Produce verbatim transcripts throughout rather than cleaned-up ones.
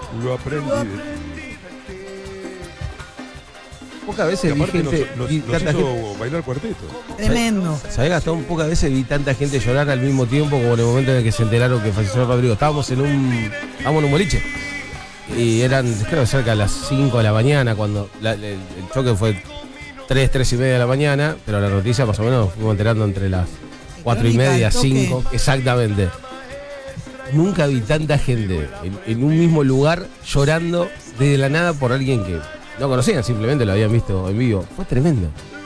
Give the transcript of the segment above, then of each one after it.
Lo aprendí de ti. Pocas veces vi gente. Nos, nos, vi nos tanta hizo gente, bailar cuarteto. Tremendo. ¿sabés, Gastón? Pocas veces vi tanta gente llorar al mismo tiempo como en el momento en el que se enteraron que falleció Rodrigo. Estábamos en un. Estábamos en un boliche. Y eran, creo que cerca de las cinco de la mañana, cuando la, el, el choque fue tres, tres y media de la mañana, pero la noticia más o menos nos fuimos enterando entre las cuatro y media, cinco, exactamente. Nunca vi tanta gente en, en un mismo lugar llorando desde la nada por alguien que no conocían, simplemente lo habían visto en vivo. Fue tremendo.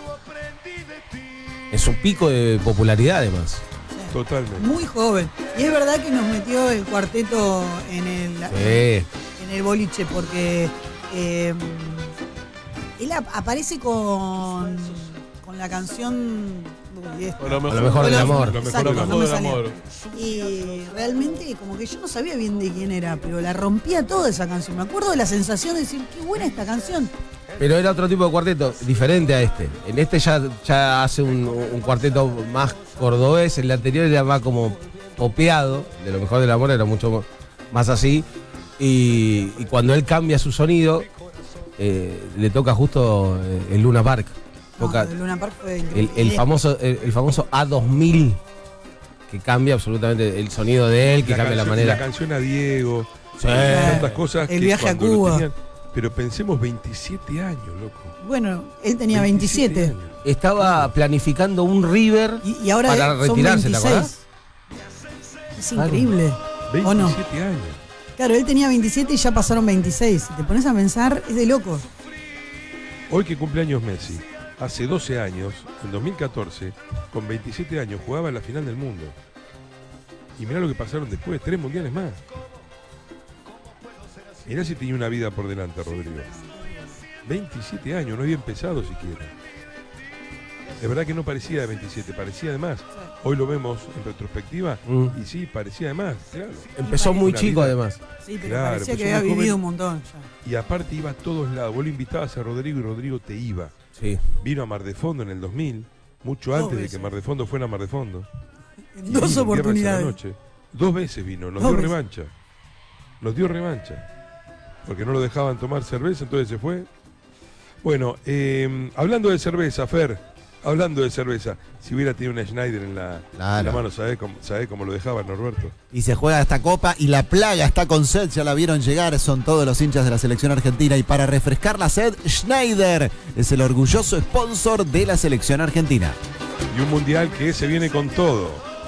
En su pico de popularidad, además. Totalmente. Muy joven. Y es verdad que nos metió el cuarteto en el, Sí. en el boliche, porque eh, él ap- aparece con, con la canción. Uy, esta. A lo A lo mejor del amor. Lo mejor Exacto, del no amor. me del salía. amor. Y realmente como que yo no sabía bien de quién era, pero la rompía toda esa canción. Me acuerdo de la sensación de decir, qué buena esta canción. Pero era otro tipo de cuarteto, diferente a este. En este ya, ya hace un, un cuarteto más cordobés, el anterior era más como popeado, de lo mejor del amor era mucho más así. Y, y cuando él cambia su sonido, eh, le toca justo eh, el Luna Park. No, Toca el Luna Park fue el, increíble. el famoso el, el famoso A dos mil, que cambia absolutamente el sonido de él, que La cambia la canción- manera. La canción a Diego. Sí. Tantas cosas. El que viaje a cuando lo Cuba. tenían- pero pensemos veintisiete años, loco. Bueno, él tenía veintisiete. años. Estaba planificando un River Y, y ahora para son retirarse, ¿te acordás? veintiséis. Es increíble. ¿O no? veintisiete años. Claro, él tenía veintisiete y ya pasaron veintiséis. Si te pones a pensar, es de locos. Hoy que cumpleaños Messi, hace doce años, en dos mil catorce, con veintisiete años, jugaba en la final del mundo. Y mirá lo que pasaron después, tres mundiales más. Mirá si tenía una vida por delante, Rodrigo. veintisiete años, no había empezado siquiera. Es verdad que no parecía de veintisiete, parecía de más. Hoy lo vemos en retrospectiva Mm. y sí, parecía de más, claro. Empezó muy Una chico, vida- además. Sí, pero Claro, parecía pues que una había joven- vivido un montón ya. Y aparte iba a todos lados. Vos lo invitabas a Rodrigo y Rodrigo te iba. Sí. Vino a Mar de Fondo en el dos mil, mucho Dos antes de veces. que Mar de Fondo fuera a Mar de Fondo. En Y dos vino un viernes a la oportunidades. noche. Dos veces vino, nos Dos dio veces. revancha. Nos dio revancha. Porque no lo dejaban tomar cerveza, entonces se fue. Bueno, eh, hablando de cerveza, Fer, hablando de cerveza, si hubiera tenido una Schneider en la, Claro. en la mano, ¿sabés cómo, sabés cómo lo dejaba Norberto? Y se juega esta copa y la plaga está con sed, ya la vieron llegar, son todos los hinchas de la selección argentina y para refrescar la sed, Schneider es el orgulloso sponsor de la selección argentina. Y un mundial que se viene con todo.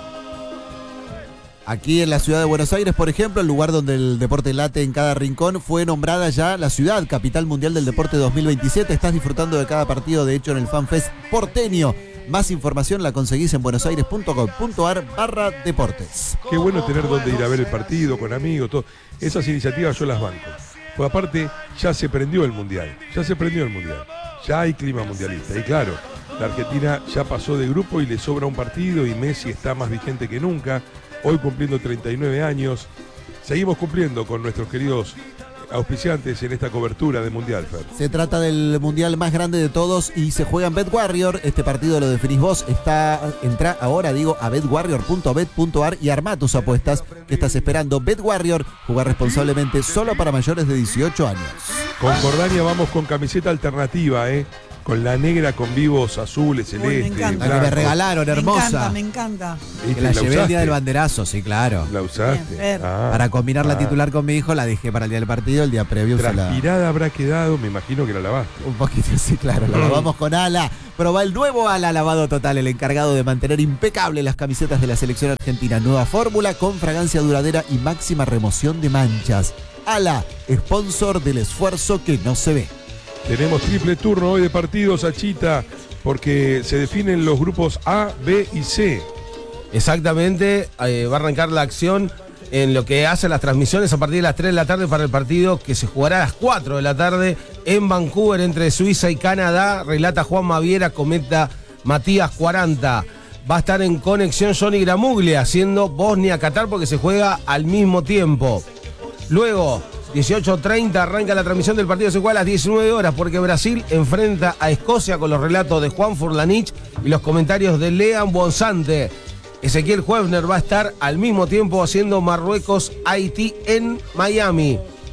Aquí en la ciudad de Buenos Aires, por ejemplo, el lugar donde el deporte late en cada rincón, fue nombrada ya la ciudad capital mundial del deporte dos mil veintisiete. Estás disfrutando de cada partido, de hecho, en el FanFest porteño. Más información la conseguís en buenosaires.com.ar barra deportes. Qué bueno tener donde ir a ver el partido, con amigos, todo. Esas iniciativas yo las banco. Pues aparte, ya se prendió el mundial. Ya se prendió el mundial. Ya hay clima mundialista. Y claro, la Argentina ya pasó de grupo y le sobra un partido y Messi está más vigente que nunca. Hoy cumpliendo treinta y nueve años. Seguimos cumpliendo con nuestros queridos auspiciantes en esta cobertura de Mundial, Fer. Se trata del mundial más grande de todos y se juega en BetWarrior. Este partido lo definís vos. Está, entra ahora, digo, a bet warrior punto bet punto ar y armá tus apuestas. ¿Qué estás esperando? BetWarrior, jugar responsablemente solo para mayores de dieciocho años. Con Jordania vamos con camiseta alternativa, ¿eh? Con la negra con vivos azules, Uy, me celeste. encanta. La que me blanco. regalaron, Me hermosa. encanta, me encanta. ¿Viste? Que la llevé el día usaste? del banderazo, sí, claro. La usaste. Bien, Fer. Ah, Para combinar la ah. titular con mi hijo, la dejé para el día del partido, el día previo se la... Transpirada habrá quedado, me imagino que la lavaste. Un poquito, sí, claro. Lo lavamos con Ala. Probá el nuevo Ala Lavado Total, el encargado de mantener impecable las camisetas de la selección argentina. Nueva fórmula con fragancia duradera y máxima remoción de manchas. Ala, sponsor del esfuerzo que no se ve. Tenemos triple turno hoy de partidos, Achita, porque se definen los grupos A, B y C. Exactamente, eh, va a arrancar la acción en lo que hace las transmisiones a partir de las tres de la tarde para el partido que se jugará a las cuatro de la tarde en Vancouver entre Suiza y Canadá. Relata Juan Maviera, comenta Matías cuarenta. Va a estar en conexión Johnny Gramuglia haciendo Bosnia-Qatar porque se juega al mismo tiempo. Luego, dieciocho treinta arranca la transmisión del partido, se juega a las diecinueve horas porque Brasil enfrenta a Escocia con los relatos de Juan Furlanich y los comentarios de Lean Bonsante. Ezequiel Huebner va a estar al mismo tiempo haciendo Marruecos-Haití en Miami.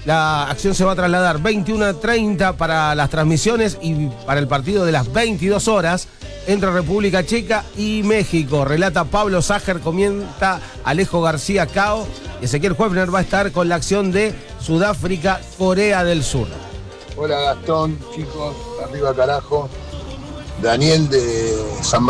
La acción se va a trasladar veintiuno a treinta para las transmisiones y para el partido de las veintidós horas entre República Checa y México. Relata Pablo Ságer, comenta Alejo García Cao. Y Ezequiel Huefner va a estar con la acción de Sudáfrica, Corea del Sur. Hola Gastón, chicos, arriba carajo. Daniel de San